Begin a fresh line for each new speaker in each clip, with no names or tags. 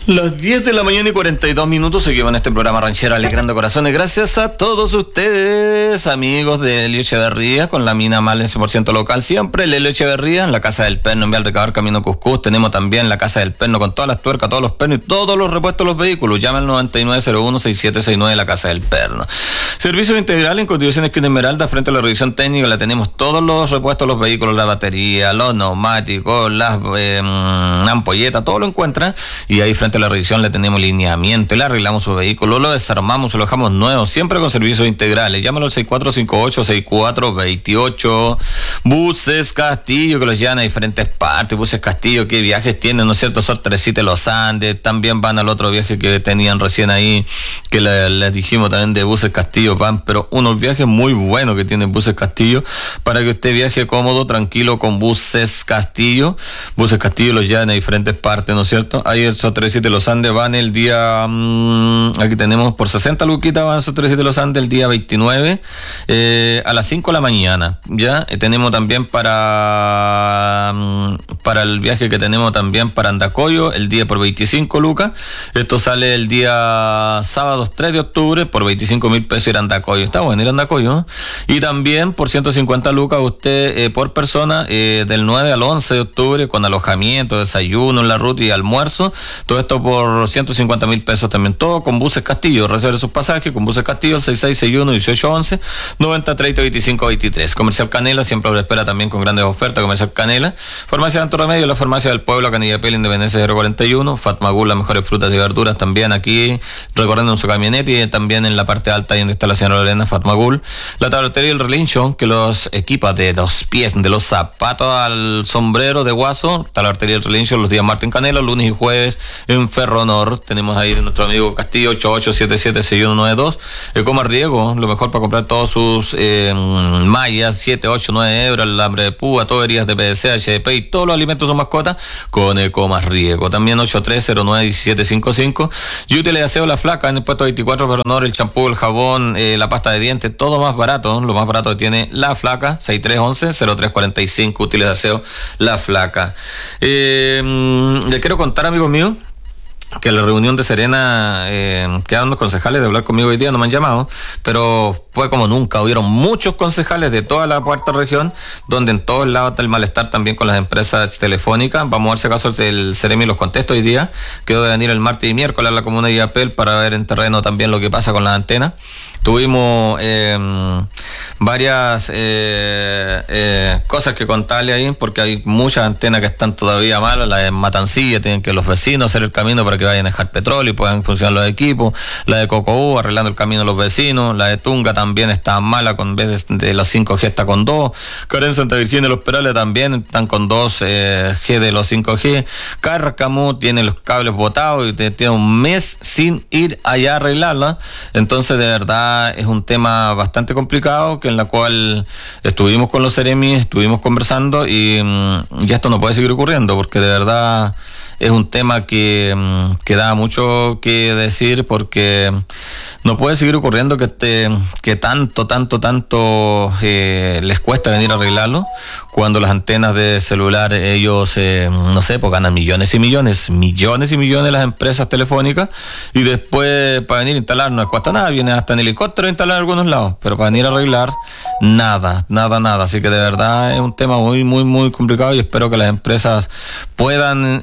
Las 10 de la mañana y 42 minutos seguimos en este programa Ranchera Alegrando Corazones. Gracias a todos ustedes, amigos de Elio Echeverría, con la mina mal en 100% local. Siempre el Elio Echeverría, en la Casa del Perno, en Vial Recabador, Camino Cuscús. Tenemos también la Casa del Perno con todas las tuercas, todos los pernos y todos los repuestos de los vehículos. Llama al 9901-6769, la Casa del Perno. Servicio integral en Constitución Esquina Esmeralda, frente a la revisión técnica. La tenemos todos los repuestos de los vehículos, la batería, los neumáticos, las ampolletas, todo lo encuentran. Y ahí frente a la revisión le tenemos lineamiento, le arreglamos su vehículo, lo desarmamos, lo dejamos nuevo, siempre con servicios integrales. Llámalo al 6458-6428. Buses Castillo, que los llevan a diferentes partes. Buses Castillo, ¿qué viajes tienen? ¿No es cierto? Son Teresita de los Andes. También van al otro viaje que tenían recién ahí, que les dijimos también de Buses Castillo, van, pero unos viajes muy buenos que tienen Buses Castillo, para que usted viaje cómodo, tranquilo con Buses Castillo. Buses Castillo los llevan a diferentes partes, ¿no es cierto? Ahí esos Teresita de los Andes van el día, aquí tenemos por 60 luquitas, van esos Teresita de los Andes el día 29, a las 5 de la mañana, ¿ya? Tenemos también para el viaje que tenemos también para Andacoyo, el día por 25 lucas. Esto sale el día sábado 3 de octubre por 25.000 pesos ir a Andacoyo. Está bueno ir a Andacoyo, ¿no? Y también por 150 lucas usted por persona del 9 al 11 de octubre con alojamiento, desayuno en la ruta y almuerzo. Todo esto por 150.000 pesos también. Todo con Buses Castillo. Reserve sus pasajes con Buses Castillo, el 6661-1811, 9030-2523. Comercial Canela siempre lo espera también con grandes ofertas. Comercial Canela. Farmacia Santo Remedio, la farmacia del pueblo, Canillapel, Independencia 041. Fatmagul, las mejores frutas y verduras también aquí, recorriendo en su camioneta, y también en la parte alta y donde está la señora Lorena, Fatmagul. La tabletería del Relincho, que los equipa de los pies, de los zapatos al sombrero de guaso. Tabletería del Relincho los días martes en Canela, lunes y jueves en Ferronor. Tenemos ahí nuestro amigo Castillo, 88776192. Ecoma Riego, lo mejor para comprar todos sus mallas, 7, 8, 9 euros, el alambre de púa, tuberías de PVC, HDP y todos los alimentos son mascotas con Ecoma Riego. También 83091755. Y útiles de aseo La Flaca en el puesto 24 Ferronor, el champú, el jabón, la pasta de dientes, todo más barato. Lo más barato que tiene La Flaca, 6311-0345. Útiles de aseo La Flaca. Le quiero contar, amigos míos, que la reunión de Serena, quedaron los concejales de hablar conmigo hoy día, no me han llamado, pero fue como nunca. Hubieron muchos concejales de toda la cuarta región, donde en todos lados está el malestar también con las empresas telefónicas. Vamos a ver si acaso el Seremi los contesta hoy día. Quedó de venir el martes y miércoles a la comuna de Illapel para ver en terreno también lo que pasa con las antenas. Tuvimos varias cosas que contarle ahí, porque hay muchas antenas que están todavía malas. La de Matancilla, tienen que los vecinos hacer el camino para que vayan a dejar petróleo y puedan funcionar los equipos. La de Cocoú, arreglando el camino a los vecinos. La de Tunga también está mala, con vez de los 5G está con 2. Karen Santa Virginia y Los Perales también están con 2 G de los 5G. Cárcamo tiene los cables botados y tiene un mes sin ir allá a arreglarla. Entonces, de verdad, es un tema bastante complicado, que en la cual estuvimos con los Ceremis, estuvimos conversando y ya esto no puede seguir ocurriendo, porque de verdad es un tema que da mucho que decir, porque no puede seguir ocurriendo que tanto les cuesta venir a arreglarlo, cuando las antenas de celular ellos, no sé, pues ganan millones y millones las empresas telefónicas, y después para venir a instalar no les cuesta nada, vienen hasta en helicóptero a instalar en algunos lados, pero para venir a arreglar nada, así que de verdad es un tema muy complicado, y espero que las empresas puedan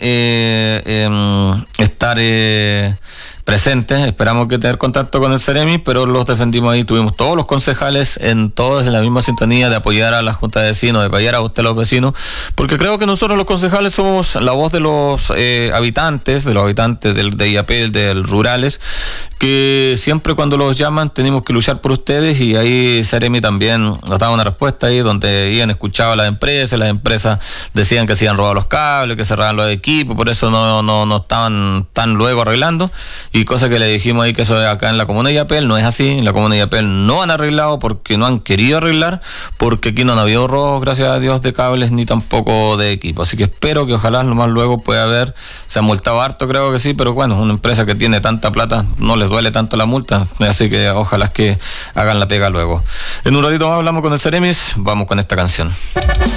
estar presentes. Esperamos que tener contacto con el Ceremi, pero los defendimos ahí. Tuvimos todos los concejales en la misma sintonía de apoyar a la Junta de Vecinos, de apoyar a usted, los vecinos, porque creo que nosotros los concejales somos la voz de los habitantes de Illapel, de los rurales, que siempre cuando los llaman tenemos que luchar por ustedes, y ahí Ceremi también nos daba una respuesta ahí, donde iban escuchado a las empresas decían que se iban robado los cables, que cerraban los equipos, por eso no estaban tan luego arreglando. Y cosa que le dijimos ahí, que eso acá en la comuna de Illapel no es así. En la comuna de Illapel no han arreglado porque no han querido arreglar, porque aquí no han habido robos, gracias a Dios, de cables ni tampoco de equipo. Así que espero que ojalá lo más luego pueda haber. Se ha multado harto, creo que sí, pero bueno, una empresa que tiene tanta plata no les duele tanto la multa, así que ojalá que hagan la pega luego. En un ratito más hablamos con el Ceremis, vamos con esta canción.